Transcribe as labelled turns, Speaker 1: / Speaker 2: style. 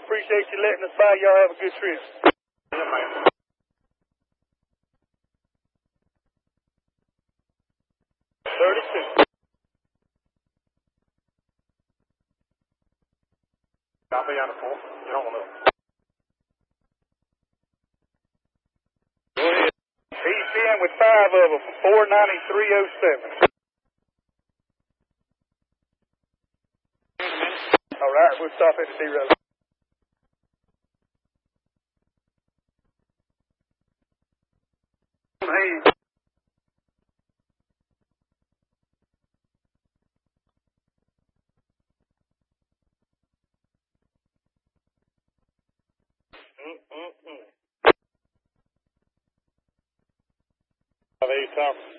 Speaker 1: Appreciate you letting us by. Y'all have a good trip.
Speaker 2: Yeah, man.
Speaker 1: 32.
Speaker 2: Copy on the 4. You're on the middle.
Speaker 1: Go ahead. He's in with 5 of them for 493.07. All right, we'll stop at the 0. Hey.
Speaker 2: Have a talk.